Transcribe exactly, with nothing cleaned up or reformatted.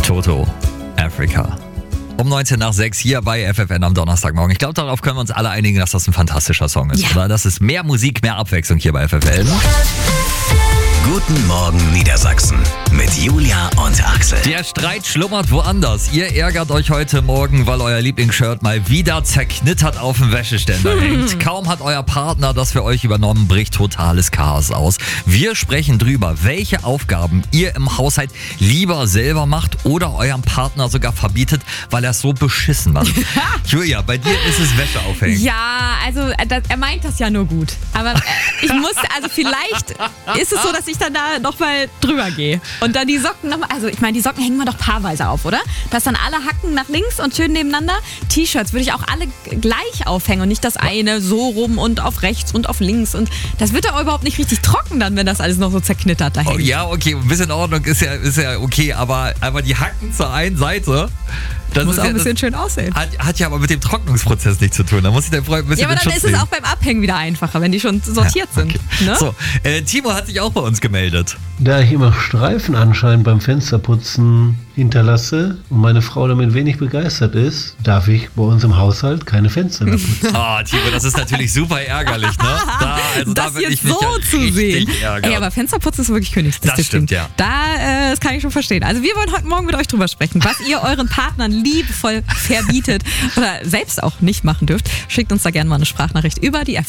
Toto, Africa. Um neunzehn nach sechs hier bei F F N am Donnerstagmorgen. Ich glaube, darauf können wir uns alle einigen, dass das ein fantastischer Song ist, ja. oder? Das ist mehr Musik, mehr Abwechslung hier bei F F N. Guten Morgen Niedersachsen mit Julia und Axel. Der Streit schlummert woanders. Ihr ärgert euch heute Morgen, weil euer Lieblingsshirt mal wieder zerknittert auf dem Wäscheständer hm. hängt. Kaum hat euer Partner das für euch übernommen, bricht totales Chaos aus. Wir sprechen drüber, welche Aufgaben ihr im Haushalt lieber selber macht oder eurem Partner sogar verbietet, weil er es so beschissen macht. Julia, bei dir ist es Wäsche aufhängen. Ja, also das, er meint das ja nur gut. Aber äh, ich muss, also vielleicht ist es so, dass ich dann da nochmal drüber gehe. Und dann die Socken nochmal, also ich meine, die Socken hängen wir doch paarweise auf, oder? Dass dann alle Hacken nach links und schön nebeneinander. T-Shirts würde ich auch alle gleich aufhängen und nicht das eine so rum und auf rechts und auf links. Und das wird ja überhaupt nicht richtig trocken dann, wenn das alles noch so zerknittert da hängt. Oh, ja, okay, ein bisschen Ordnung ist ja, ist ja okay, aber, aber die Hacken zur einen Seite... Das muss ist auch ja, ein bisschen das schön aussehen. Hat, hat ja aber mit dem Trocknungsprozess nichts zu tun. Da muss ich dein Freund ein bisschen Ja, aber mit dann Schutz ist es nehmen. auch beim Abhängen wieder einfacher, wenn die schon sortiert Ja, okay. sind. Ne? So, äh, Timo hat sich auch bei uns gemeldet. Da ich immer Streifen anscheinend beim Fensterputzen hinterlasse und meine Frau damit wenig begeistert ist, darf ich bei uns im Haushalt keine Fenster mehr putzen. Ah, oh, Timo, das ist natürlich super ärgerlich, ne? Da, also das da will jetzt ich mich so ja zu sehen. ärgern. Ey, aber Fensterputzen ist wirklich Königsdisziplin. Das stimmt, ja. Da, äh, das kann ich schon verstehen. Also wir wollen heute Morgen mit euch drüber sprechen, was ihr euren Partnern liebevoll verbietet oder selbst auch nicht machen dürft. Schickt uns da gerne mal eine Sprachnachricht über die